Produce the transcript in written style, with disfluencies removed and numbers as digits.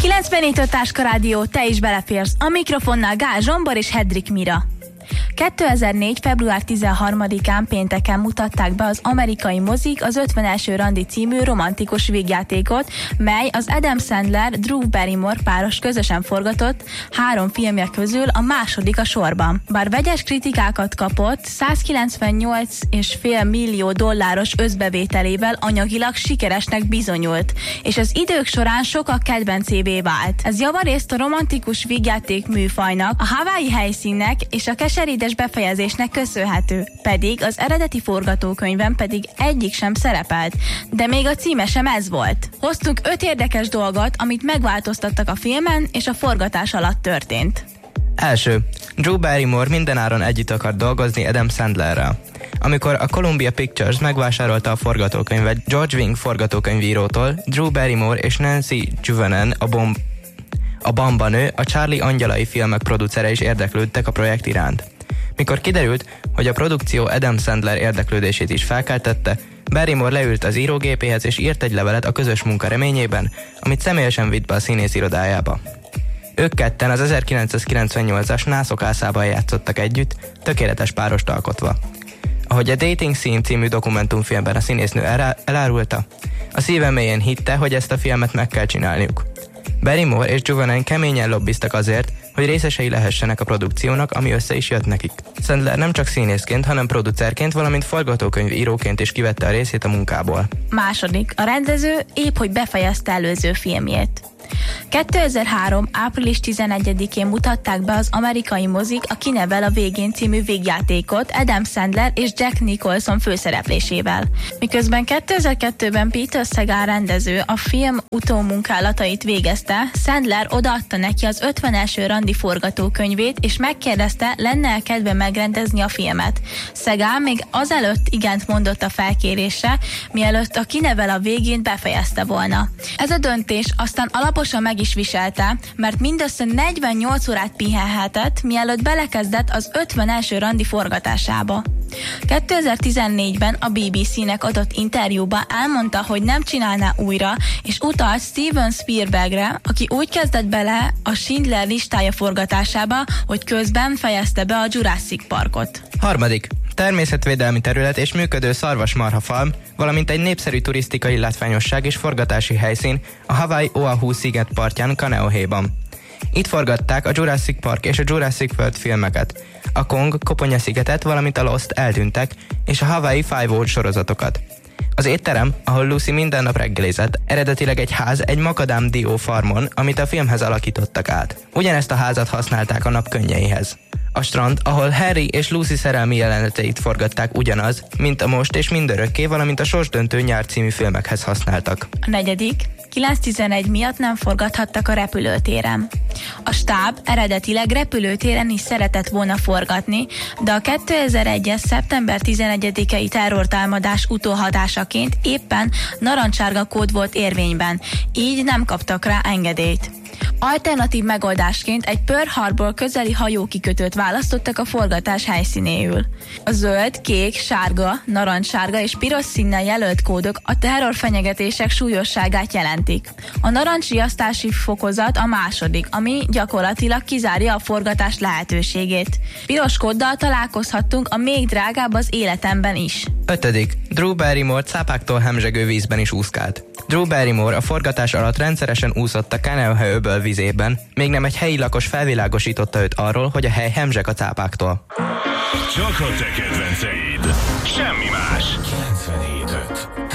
94 Táska Rádió, te is beleférsz. A mikrofonnál Gál Zsombor és Hedrik Mira. 2004. február 13-án pénteken mutatták be az amerikai mozik az 51. randi című romantikus vígjátékot, mely az Adam Sandler, Drew Barrymore páros közösen forgatott 3 filmje közül a második a sorban. Bár vegyes kritikákat kapott, 198,5 millió dolláros összbevételével anyagilag sikeresnek bizonyult, és az idők során sokak kedvencévé vált. Ez javarészt a romantikus vígjáték műfajnak, a Hawaii helyszínnek és a keserédes befejezésnek köszönhető, pedig az eredeti forgatókönyvben pedig egyik sem szerepelt, de még a címe sem ez volt. Hoztunk 5 érdekes dolgot, amit megváltoztattak a filmen, és a forgatás alatt történt. Első. Drew Barrymore mindenáron együtt akart dolgozni Adam Sandlerrel. Amikor a Columbia Pictures megvásárolta a forgatókönyvet George Wing forgatókönyvírótól, Drew Barrymore és Nancy Juvenon, a Bamba nő, a Charlie angyalai filmek producere is érdeklődtek a projekt iránt. Mikor kiderült, hogy a produkció Adam Sandler érdeklődését is felkeltette, Barrymore leült az írógépéhez és írt egy levelet a közös munka reményében, amit személyesen vitt be a színész irodájába. Ők ketten az 1998-as Nászokászában játszottak együtt, tökéletes párost alkotva. Ahogy a Dating Scene című dokumentumfilmben a színésznő elárulta, a szíve mélyén hitte, hogy ezt a filmet meg kell csinálniuk. Barrymore és Juvenon keményen lobbiztak azért, hogy részesei lehessenek a produkciónak, ami össze is jött nekik. Sandler nem csak színészként, hanem producerként, valamint forgatókönyvíróként is kivette a részét a munkából. Második. A rendező épp hogy befejezte előző filmjét. 2003. április 11-én mutatták be az amerikai mozik a Kinevel a végén című végjátékot Adam Sandler és Jack Nicholson főszereplésével. Miközben 2002-ben Peter Segal rendező a film utómunkálatait végezte, Sandler odaadta neki az 50. randi forgatókönyvét, és megkérdezte, lenne-e kedve megrendezni a filmet. Segal még azelőtt igent mondott a felkérésre, mielőtt a Kinevel a végén befejezte volna. Ez a döntés aztán alaposan meg is viselte, mert mindössze 48 órát pihenhetett, mielőtt belekezdett az 51. randi forgatásába. 2014-ben a BBC-nek adott interjúban elmondta, hogy nem csinálná újra, és utalt Steven Spielbergre, aki úgy kezdett bele a Schindler listája forgatásába, hogy közben fejezte be a Jurassic Parkot. Harmadik. Természetvédelmi terület és működő szarvasmarhafalm, valamint egy népszerű turisztikai látványosság és forgatási helyszín a Hawaii Oahu sziget partján Kaneohéban. Itt forgatták a Jurassic Park és a Jurassic World filmeket, a Kong Koponya-szigetet, valamint a Lost eltűntek, és a Hawaii Five-O sorozatokat. Az étterem, ahol Lucy minden nap reggelizett, eredetileg egy ház egy makadám-dió farmon, amit a filmhez alakítottak át. Ugyanezt a házat használták a nap könnyeihez. A strand, ahol Harry és Lucy szerelmi jeleneteit forgatták, ugyanaz, mint a Most és Mindörökké, valamint a Sorsdöntő nyár című filmekhez használtak. A negyedik. 911 miatt nem forgathattak a repülőtéren. A stáb eredetileg repülőtéren is szeretett volna forgatni, de a 2001-es szeptember 11-i terrortámadás utóhatásaként éppen narancssárga kód volt érvényben, így nem kaptak rá engedélyt. Alternatív megoldásként egy Pearl Harbor közeli hajókikötőt választottak a forgatás helyszínéül. A zöld, kék, sárga, narancssárga és piros színnel jelölt kódok a terrorfenyegetések súlyosságát jelentik. A narancsriasztási fokozat a második, ami gyakorlatilag kizárja a forgatás lehetőségét. Piros kóddal találkozhattunk a még drágább az életemben is. 5. Drew Barrymore cápáktól hemzsegő vízben is úszkált. Drew Barrymore a forgatás alatt rendszeresen úszott a Kaneohe-öböl vizében, még nem egy helyi lakos felvilágosította őt arról, hogy a hely hemzseg a cápáktól. Csak a te kedvenceid, semmi más. 97.5